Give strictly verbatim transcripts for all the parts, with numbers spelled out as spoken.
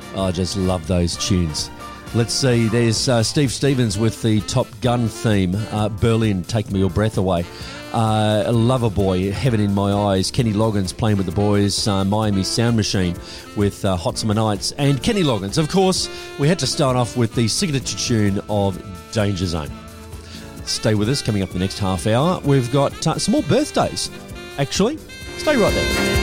I just love those tunes. Let's see, there's uh, Steve Stevens with the Top Gun theme, uh, Berlin, Take Me Your Breath Away. Uh, Loverboy, Heaven in My Eyes, Kenny Loggins playing with the boys, uh, Miami Sound Machine with uh, Hot Summer Nights, and Kenny Loggins. Of course, we had to start off with the signature tune of Danger Zone. Stay with us, coming up the next half hour. We've got uh, some more birthdays, actually. Stay right there.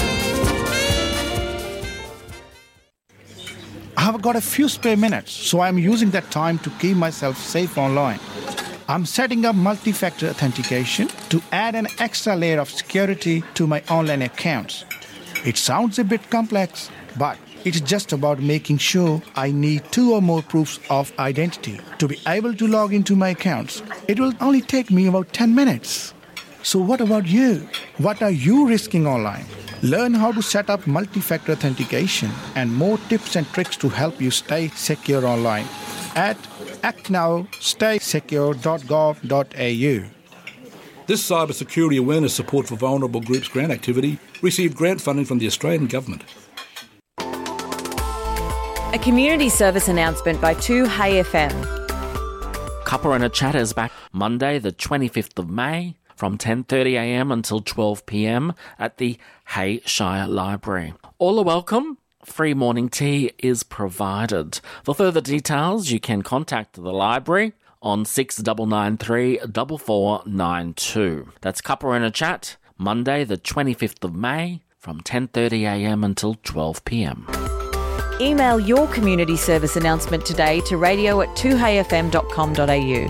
I've got a few spare minutes, so I'm using that time to keep myself safe online. I'm setting up multi-factor authentication to add an extra layer of security to my online accounts. It sounds a bit complex, but it's just about making sure I need two or more proofs of identity to be able to log into my accounts. It will only take me about ten minutes. So what about you? What are you risking online? Learn how to set up multi-factor authentication and more tips and tricks to help you stay secure online at act now stay secure dot gov dot a u. This cybersecurity awareness support for vulnerable groups grant activity received grant funding from the Australian Government. A community service announcement by two Hey F M. Cuppa and a Chat is back Monday the twenty-fifth of May from ten thirty a m until twelve p m at the Hay Shire Library. All are welcome. Free morning tea is provided. For further details, you can contact the library on six nine nine three, four four nine two. That's Cuppa and a Chat, Monday the twenty-fifth of May from ten thirty a m until twelve p m. Email your community service announcement today to radio at two hey f m dot com dot a u.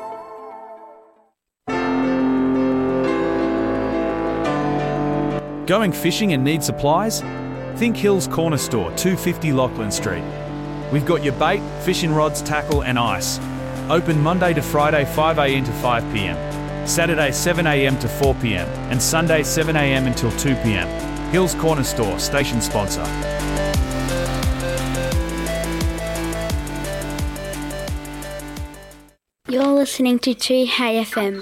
Going fishing and need supplies? Think Hills Corner Store, two fifty Lachlan Street. We've got your bait, fishing rods, tackle and ice. Open Monday to Friday five a m to five p m, Saturday seven a m to four p m and Sunday seven a m until two p m. Hills Corner Store, station sponsor. You're listening to two Hey F M.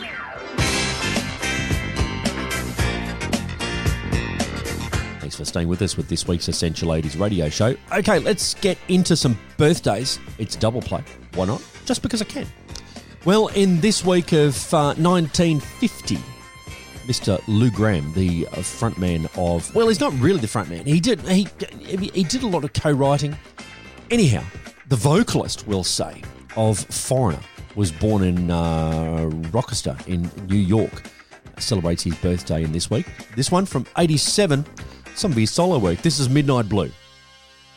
Thanks for staying with us with this week's Essential Ladies radio show. Okay, let's get into some birthdays. It's double play. Why not? Just because I can. Well, in this week of uh, nineteen fifty, Mister Lou Gramm, the uh, frontman of... Well, he's not really the frontman. He did, he, he did a lot of co-writing. Anyhow, the vocalist, we'll say, of Foreigner was born in uh, Rochester in New York. Celebrates his birthday in this week. This one from eighty-seven, some of his solo work. This is Midnight Blue.